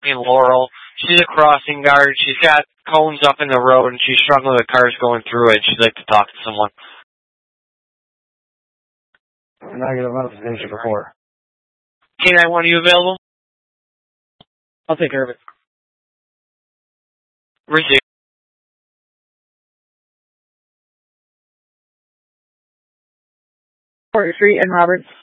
in Laurel. She's a crossing guard. She's got cones up in the road, and she's struggling with cars going through it. She'd like to talk to someone. Negative notification before. K-9-1, are you available? I'll take care of it. Receive. Porter Street and Roberts.